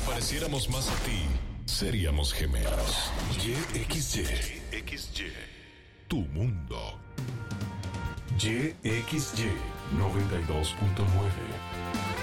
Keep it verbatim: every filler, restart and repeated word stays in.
pareciéramos más a ti, seríamos gemelos. Y X Y. X Y. Tu mundo. Y X Y noventa y dos punto nueve.